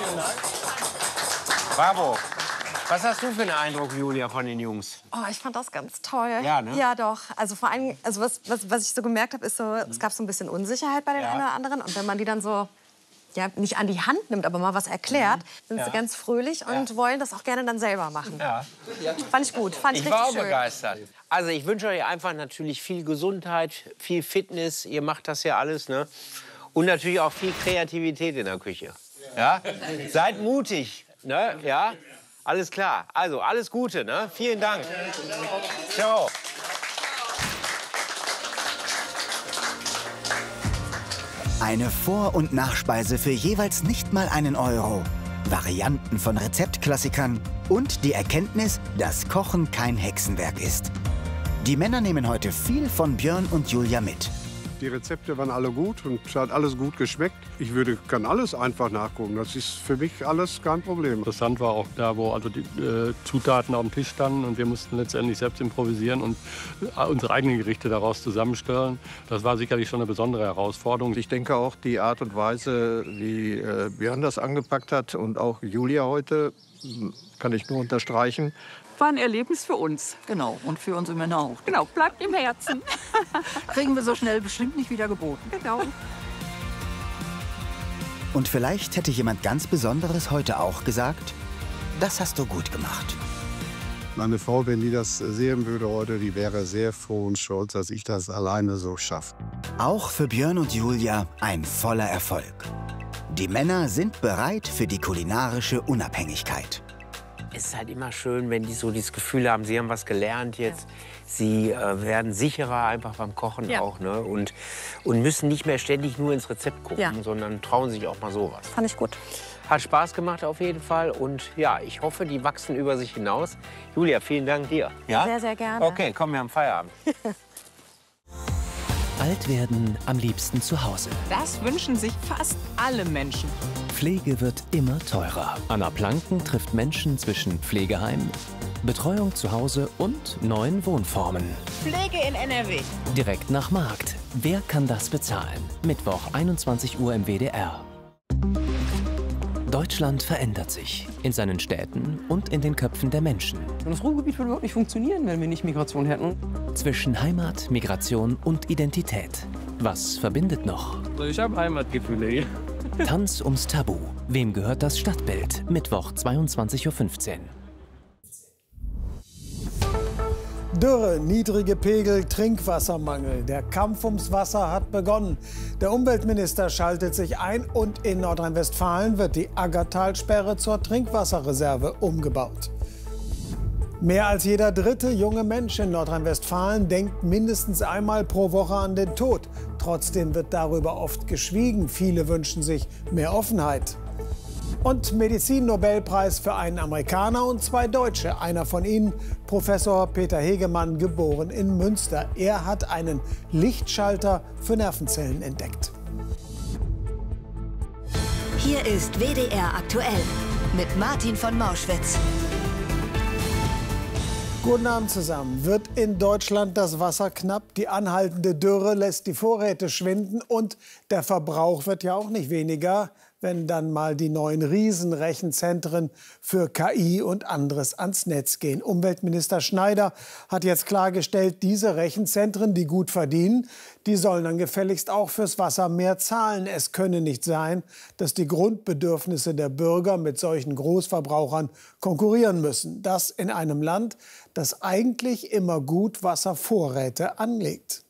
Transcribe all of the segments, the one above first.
Bravo. Was hast du für einen Eindruck, Julia, von den Jungs? Oh, ich fand das ganz toll. Ja, ne? Ja, doch. Also vor allem, also was ich so gemerkt habe, ist so, es gab so ein bisschen Unsicherheit bei den einen oder anderen. Und wenn man die dann so, ja, nicht an die Hand nimmt, aber mal was erklärt, sind sie ganz fröhlich und wollen das auch gerne dann selber machen. Ja. Fand ich gut, fand ich Ich war auch richtig schön. begeistert. Also ich wünsche euch einfach natürlich viel Gesundheit, viel Fitness. Ihr macht das ja alles, ne? Und natürlich auch viel Kreativität in der Küche. Ja? Seid mutig, ne? Ja? Alles klar. Also alles Gute, ne? Vielen Dank. Ciao. Eine Vor- und Nachspeise für jeweils nicht mal einen Euro. Varianten von Rezeptklassikern und die Erkenntnis, dass Kochen kein Hexenwerk ist. Die Männer nehmen heute viel von Björn und Julia mit. Die Rezepte waren alle gut und es hat alles gut geschmeckt. Ich kann alles einfach nachgucken. Das ist für mich alles kein Problem. Interessant war auch da, wo also die Zutaten auf dem Tisch standen und wir mussten letztendlich selbst improvisieren und unsere eigenen Gerichte daraus zusammenstellen. Das war sicherlich schon eine besondere Herausforderung. Ich denke auch die Art und Weise, wie Björn das angepackt hat und auch Julia heute, kann ich nur unterstreichen. War ein Erlebnis für uns. Genau, und für unsere Männer auch. Genau, bleibt im Herzen. Kriegen wir so schnell bestimmt nicht wieder geboten. Genau. Und vielleicht hätte jemand ganz Besonderes heute auch gesagt, das hast du gut gemacht. Meine Frau, wenn die das sehen würde heute, die wäre sehr froh und stolz, dass ich das alleine so schaffe. Auch für Björn und Julia ein voller Erfolg. Die Männer sind bereit für die kulinarische Unabhängigkeit. Es ist halt immer schön, wenn die so dieses Gefühl haben, sie haben was gelernt jetzt. Sie werden sicherer einfach beim Kochen auch, ne? Und müssen nicht mehr ständig nur ins Rezept gucken, sondern trauen sich auch mal sowas. Fand ich gut. Hat Spaß gemacht auf jeden Fall. Und ja, ich hoffe, die wachsen über sich hinaus. Julia, vielen Dank dir. Ja? Sehr, sehr gerne. Okay, komm, wir haben Feierabend. Alt werden am liebsten zu Hause. Das wünschen sich fast alle Menschen. Pflege wird immer teurer. Anna Planken trifft Menschen zwischen Pflegeheim, Betreuung zu Hause und neuen Wohnformen. Pflege in NRW. Direkt nach Markt. Wer kann das bezahlen? Mittwoch, 21 Uhr im WDR. Deutschland verändert sich. In seinen Städten und in den Köpfen der Menschen. Das Ruhrgebiet würde überhaupt nicht funktionieren, wenn wir nicht Migration hätten. Zwischen Heimat, Migration und Identität. Was verbindet noch? Ich habe Heimatgefühle hier. Tanz ums Tabu. Wem gehört das Stadtbild? Mittwoch, 22:15 Uhr. Dürre, niedrige Pegel, Trinkwassermangel. Der Kampf ums Wasser hat begonnen. Der Umweltminister schaltet sich ein und in Nordrhein-Westfalen wird die Aggertalsperre zur Trinkwasserreserve umgebaut. Mehr als jeder dritte junge Mensch in Nordrhein-Westfalen denkt mindestens einmal pro Woche an den Tod. Trotzdem wird darüber oft geschwiegen. Viele wünschen sich mehr Offenheit. Und Medizin-Nobelpreis für einen Amerikaner und zwei Deutsche. Einer von ihnen, Professor Peter Hegemann, geboren in Münster. Er hat einen Lichtschalter für Nervenzellen entdeckt. Hier ist WDR aktuell mit Martin von Mauschwitz. Guten Abend zusammen. Wird in Deutschland das Wasser knapp? Die anhaltende Dürre lässt die Vorräte schwinden und der Verbrauch wird ja auch nicht weniger, wenn dann mal die neuen Riesenrechenzentren für KI und anderes ans Netz gehen. Umweltminister Schneider hat jetzt klargestellt, diese Rechenzentren, die gut verdienen, die sollen dann gefälligst auch fürs Wasser mehr zahlen. Es könne nicht sein, dass die Grundbedürfnisse der Bürger mit solchen Großverbrauchern konkurrieren müssen. Das in einem Land, das eigentlich immer gut Wasservorräte anlegt.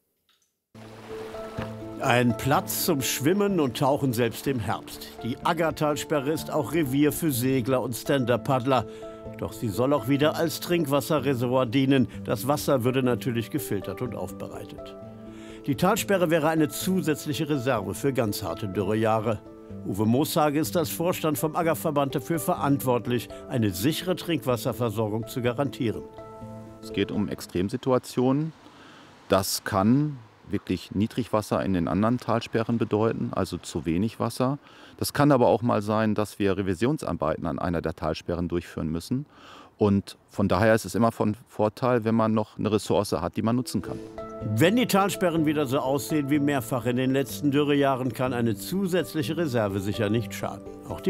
Ein Platz zum Schwimmen und Tauchen selbst im Herbst. Die Aggertalsperre ist auch Revier für Segler und Stand-Up-Paddler. Doch sie soll auch wieder als Trinkwasserreservoir dienen. Das Wasser würde natürlich gefiltert und aufbereitet. Die Talsperre wäre eine zusätzliche Reserve für ganz harte Dürrejahre. Uwe Mooshage ist als Vorstand vom Aggerverband dafür verantwortlich, eine sichere Trinkwasserversorgung zu garantieren. Es geht um Extremsituationen. Das kann wirklich Niedrigwasser in den anderen Talsperren bedeuten, also zu wenig Wasser. Das kann aber auch mal sein, dass wir Revisionsarbeiten an einer der Talsperren durchführen müssen. Und von daher ist es immer von Vorteil, wenn man noch eine Ressource hat, die man nutzen kann. Wenn die Talsperren wieder so aussehen wie mehrfach in den letzten Dürrejahren, kann eine zusätzliche Reserve sicher nicht schaden. Auch die